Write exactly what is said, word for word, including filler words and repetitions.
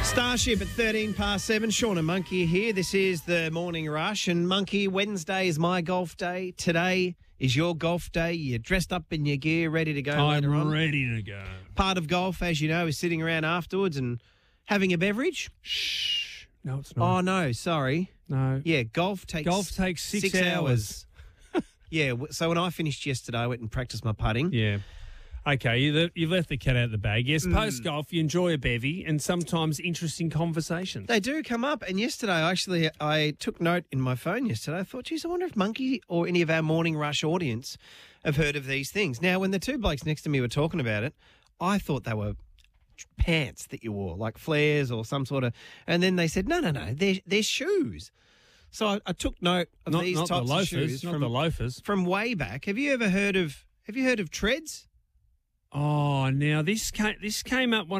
Starship at thirteen past seven. Sean and Monkey here. This is the Morning Rush. And Monkey, Wednesday is my golf day. Today is your golf day. You're dressed up in your gear, ready to go I'm later on. ready to go. Part of golf, as you know, is sitting around afterwards and having a beverage. Shh. No, it's not. Oh, no, sorry. No. Yeah, golf takes Golf takes six, six hours. hours. Yeah, w- so when I finished yesterday, I went and practiced my putting. Yeah. Okay, you le- you've left the cat out of the bag. Yes, Mm. post-golf, you enjoy a bevy and sometimes interesting conversations. They do come up, and yesterday, I actually, I took note in my phone yesterday. I thought, geez, I wonder if Monkey or any of our Morning Rush audience have heard of these things. Now, when the two blokes next to me were talking about it, I thought they were pants that you wore, like flares or some sort of, and then they said, no, no, no, they're, they're shoes. So I, I took note of Not, these not the types loafers, of shoes not from, the loafers. from way back. Have you ever heard of, have you heard of treads? Oh, now this came, this came up one